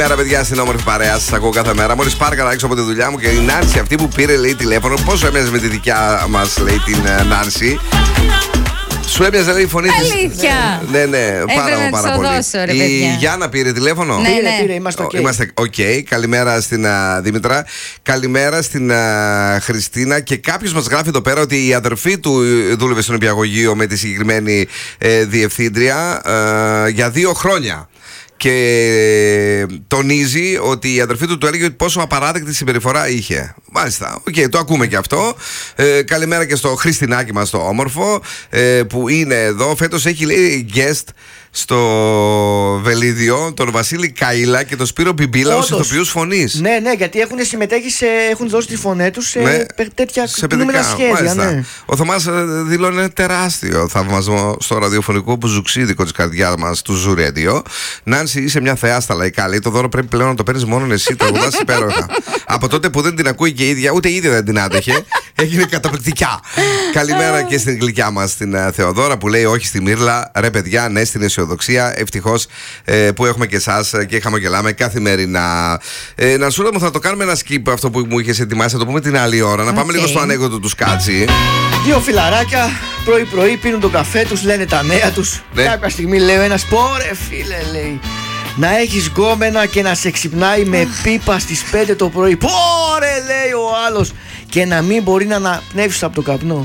Πέρα, παιδιά, στην όμορφη παρέα σας ακούω κάθε μέρα. Μόλις πάρκαρα έξω από τη δουλειά μου και η Νάνση αυτή που πήρε, λέει, τηλέφωνο. Πόσο έμοιαζε με τη δικιά μας, let την Νάνση. Σου έμοιαζε, λέει, η φωνή της. Αλήθεια. Ναι, πάρα πολύ. Δώσω, ρε, η Γιάννα πήρε τηλέφωνο. Ναι. Πήρε, είμαστε οκ. Καλημέρα στην Δήμητρα. Καλημέρα στην Χριστίνα. Και κάποιος μας γράφει εδώ πέρα ότι η αδερφή του δούλευε στον νηπιαγωγείο με τη συγκεκριμένη διευθύντρια για 2 χρόνια. Και τονίζει ότι η αδερφή του έλεγε πόσο απαράδεκτη συμπεριφορά είχε. Μάλιστα, το ακούμε και αυτό. Καλημέρα και στο Χριστινάκι μας το όμορφο, που είναι εδώ. Φέτος έχει, λέει, guest στο Βελίδιο τον Βασίλη Καΐλα και τον Σπύρο Μπιμπίλα ως ηθοποιούς φωνής. Ναι, γιατί έχουν δώσει τη φωνή τους σε τέτοια κινούμενα σχέδια. Ναι. Ο Θωμάς δηλώνει τεράστιο θαυμασμό στο ραδιοφωνικό μπουζουξίδικο της καρδιάς μας του Zoo Radio. Νάνση, είσαι μια θεά στα λαϊκά. Λέει, το δώρο πρέπει πλέον να το παίρνεις μόνο εσύ. Το τραγουδάς υπέροχα. Από τότε που δεν την ακούει και η ίδια, ούτε η ίδια δεν την άντεχε, έγινε καταπληκτικά. Καλημέρα και στην γλυκιά μας την Θεοδόρα που λέει όχι στη Μύρλα. Ρε παιδιά, ναι στην αισιοδοξία. Ευτυχώς που έχουμε και εσάς και χαμογελάμε καθημερινά. Νανσούρα μου, θα το κάνουμε ένα skip αυτό που μου είχες ετοιμάσει, θα το πούμε την άλλη ώρα. Να πάμε λίγο στο ανέκδοτο του Σκάτσι. 2 φιλαράκια πρωί-πρωί πίνουν τον καφέ τους, λένε τα νέα τους. Ναι. Κάποια στιγμή λέει ο ένας, πόρε φίλε, λέει, να έχεις γκόμενα και να σε ξυπνάει με πίπα στις 5 το πρωί. Πόρε, λέει ο άλλος, και να μην μπορεί να αναπνεύσεις από το καπνό.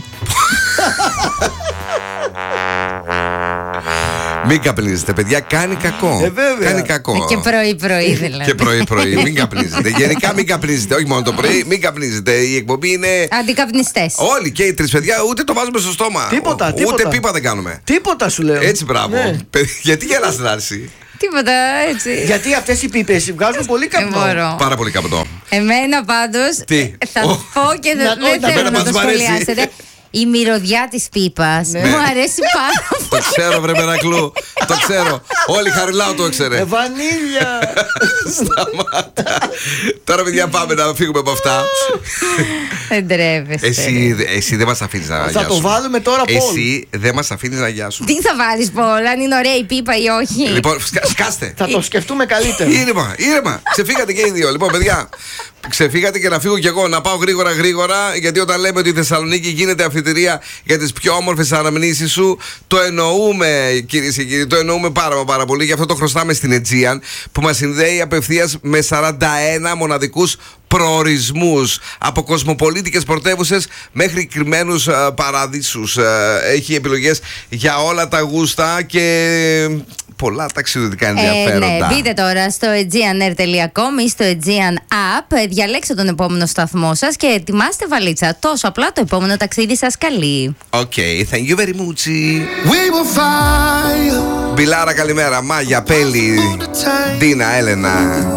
Μην καπνίζετε, παιδιά, κάνει κακό. Βέβαια. Κάνει κακό. Και πρωί-πρωί δηλαδή. Και πρωί-πρωί, μην καπνίζετε. Γενικά μην καπνίζετε, όχι μόνο το πρωί, μην καπνίζετε. Η εκπομπή είναι. Αντικαπνιστές. Όλοι και οι 3 παιδιά, ούτε το βάζουμε στο στόμα. Τίποτα. Ούτε πίπα δεν κάνουμε. Τίποτα σου λέω. Έτσι, μπράβο. Ναι. Γιατί γελάς, Νάνση? Τίποτα, έτσι. Γιατί αυτές οι πίπες βγάζουν πολύ καπνό. Πάρα πολύ καπνό. Εμένα πάντως θα πω και δεν θέλω να το σχολιάσετε. Η μυρωδιά της πίπας μου αρέσει πάρα πολύ. Το ξέρω, βρε Μερακλού. Το ξέρω. Όλοι Χαριλάου το ήξερε. Βανίλια. Σταμάτα. Τώρα, παιδιά, πάμε να φύγουμε από αυτά. Δεν τρέπεστε. Εσύ δεν μας αφήνεις να αγιάσουμε. Θα το βάλουμε τώρα Πολ. Εσύ δεν μας αφήνεις να αγιάσουμε. Τι θα βάλεις, Πολ, αν είναι ωραία η πίπα ή όχι? Λοιπόν, σκάστε. Θα το σκεφτούμε καλύτερα. Ήρεμα. Ξεφύγατε και οι δύο. Λοιπόν, παιδιά, ξεφύγατε και να φύγω κι εγώ. Να πάω γρήγορα. Γιατί όταν λέμε ότι η Θεσσαλονίκη γίνεται αφιτηρία για τις πιο όμορφες αναμνήσεις σου, το εννοούμε, κυρίες και κύριοι. Το εννοούμε πάρα πολύ. Γι' αυτό το χρωστάμε στην Aegean, που μας συνδέει απευθείας με 41 μοναδικούς προορισμούς, από κοσμοπολίτικες πρωτεύουσες μέχρι κρυμμένους παραδείσους. Έχει επιλογές για όλα τα γούστα και πολλά ταξιδιωτικά ενδιαφέροντα. Ναι, μπείτε τώρα στο aegeanair.com ή στο Aegean App, διαλέξτε τον επόμενο σταθμό σας και ετοιμάστε βαλίτσα. Τόσο απλά το επόμενο ταξίδι σας καλεί. Thank you very much. Μπιλάρα, καλημέρα. Μάγια, Πέλη, Ντίνα, Έλενα.